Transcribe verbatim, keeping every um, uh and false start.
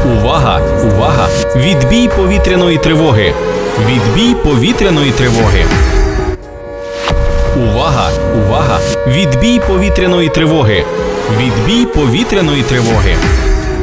Увага! Увага! Відбій повітряної тривоги! Відбій повітряної тривоги! Увага! Увага! Відбій повітряної тривоги! Відбій повітряної тривоги!